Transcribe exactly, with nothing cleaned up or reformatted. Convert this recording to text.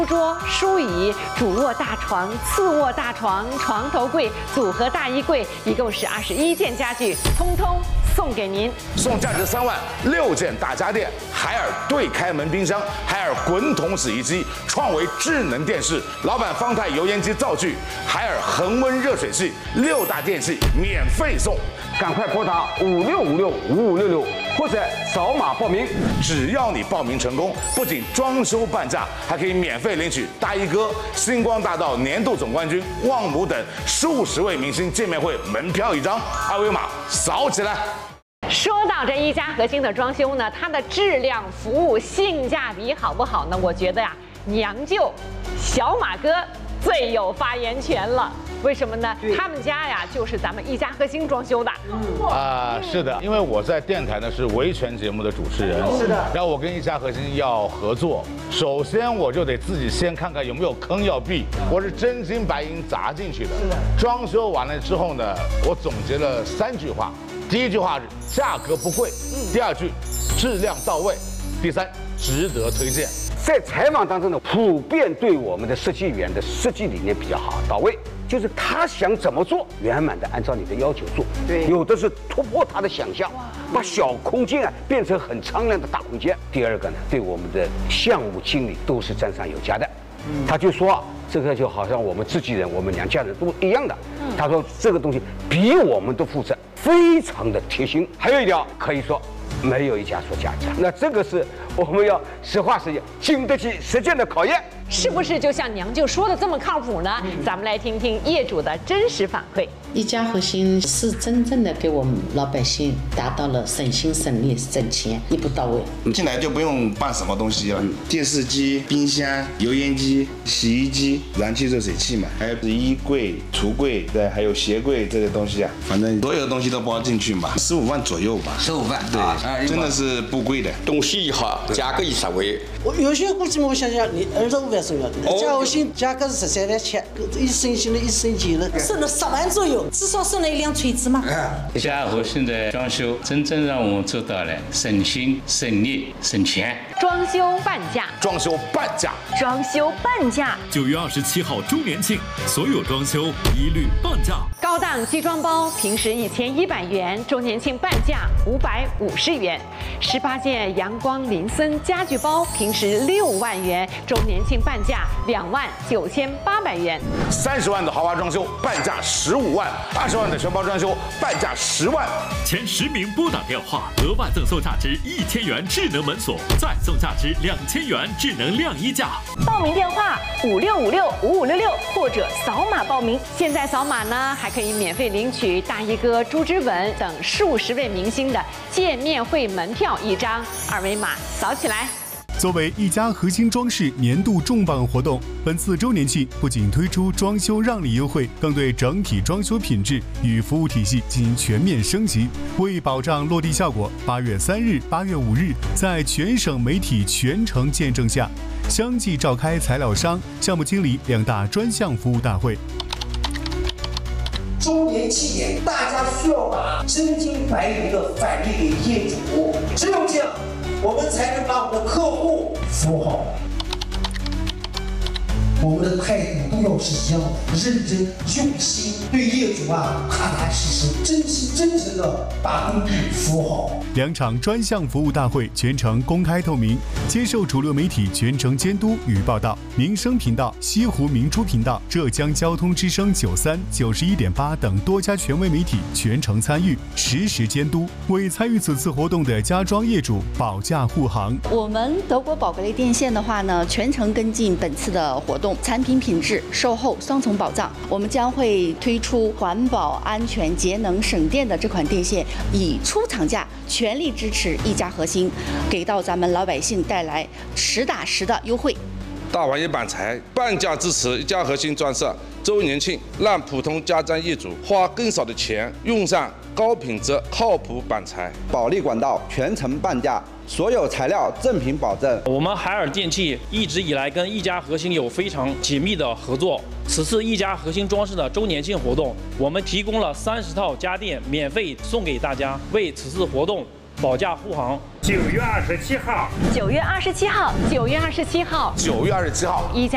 书桌、书椅、主卧大床、次卧大床、床头柜、组合大衣柜，一共是二十一件家具，通通送给您。 送价值三万六件大家电，海尔对开门冰箱，海尔滚筒洗衣机，创维智能电视，老板方太油烟机灶具，海尔恒温热水器，六大电器免费送。 赶快拨打五六五六五五六六，或者扫码报名。 只要你报名成功，不仅装修半价，还可以免费领取大衣哥、星光大道年度总冠军旺姆等数十位明星见面会门票一张，二维码扫起来。 说到这一家核心的装修呢，它的质量、服务、性价比好不好呢？我觉得呀，娘舅小马哥最有发言权了。为什么呢？他们家呀，就是咱们一家核心装修的。 啊、呃，是的，因为我在电台呢是维权节目的主持人，是的。然后我跟一家核心要合作，首先我就得自己先看看有没有坑要避，我是真金白银砸进去的。是的。装修完了之后呢，我总结了三句话。第一句话是价格不贵，第二句质量到位，第三值得推荐。 在采访当中呢，普遍对我们的设计员的设计理念比较好到位，就是他想怎么做，圆满的按照你的要求做。对，有的是突破他的想象，把小空间啊变成很敞亮的大空间。第二个呢，对我们的项目经理都是赞赏有加的。嗯、他就说啊，这个就好像我们自己人，我们娘家人都一样的。嗯、他说这个东西比我们都负责，非常的贴心。还有一条可以说，没有一家说假价。那这个是我们要实话实讲，经得起实践的考验。 是不是就像娘舅说的这么靠谱呢？嗯、咱们来听听业主的真实反馈。 一家核心是真正的给我们老百姓达到了省心省力省钱，一步到位。 进来就不用办什么东西了，嗯、电视机、冰箱、油烟机、洗衣机、燃气热水器嘛，还有衣柜、橱柜，对，还有鞋柜这些东西啊，反正所有的东西都包进去嘛，十五万左右吧。 十五万， 对， 啊、 真的是不贵的。 东西一好，价格一稍微。 我有些估计我想想，你二十五万左右，家核心价格是十三万七，一升新了，一升级了，省了十万左右，至少省了一辆锤子嘛。 家核心的装修真正让我们做到了省心、省力、省钱。 装修半价， 装修半价， 装修半价。 九月二十七号周年庆，所有装修一律半价。 高档机装包平时一千一百元，周年庆半价五百五十元。十八件阳光林森家具包平时六万元，周年庆半价两万九千八百元。 三十万的豪华装修半价十五万，二十万的全包装修半价十万。 前十名拨打电话，额外赠送价值一千元智能门锁，再送价值两千元智能晾衣架。 报名电话五六五六五五六六，或者扫码报名。 现在扫码呢，还可以免费领取大衣哥、朱之文等数十位明星的见面会门票一张，二维码扫起来。 作为一家核心装饰年度重磅活动，本次周年庆不仅推出装修让利优惠，更对整体装修品质与服务体系进行全面升级。为保障落地效果，八月三日、八月五日，在全省媒体全程见证下，相继召开材料商、项目经理两大专项服务大会。 周年庆典，大家需要把真金白银的返利给业主，只有这样，我们才能把我们的客户服务好。我们的态度都要是一样的，认真用心，对业主啊踏踏实实、真心真诚的把工地服务好。 两场专项服务大会全程公开透明，接受主流媒体全程监督与报道。民生频道、西湖明珠频道、浙江交通之声九三、九十一点八等多家权威媒体全程参与，实时监督，为参与此次活动的家装业主保驾护航。 我们德国宝格丽电线的话呢，全程跟进本次的活动。产品品质、售后双重保障，我们将会推出环保、安全、节能、省电的这款电线，以出厂价全力支持一家核心，给到咱们老百姓带来实打实的优惠。 大玩意板材半价支持一家核心装饰周年庆，让普通家装业主花更少的钱，用上高品质、靠谱板材。 保利管道全程半价。所有材料正品保证。 我们海尔电器一直以来跟一家核心有非常紧密的合作。此次一家核心装饰的周年庆活动，我们提供了三十套家电免费送给大家，为此次活动保驾护航。 九月二十七号， 九月二十七号， 九月二十七号， 九月二十七号， 一家。